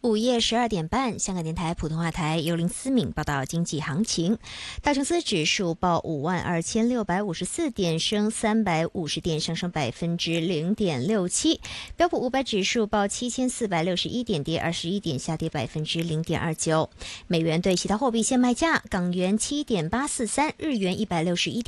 午夜12点半，香港电台普通话台由林思敏报道经济行情。道琼斯指数报52654点，升350点，上升0.67%。标普500指数报7461点，跌21点，下跌0.29%。美元对其他货币现卖价：港元7.843，日元161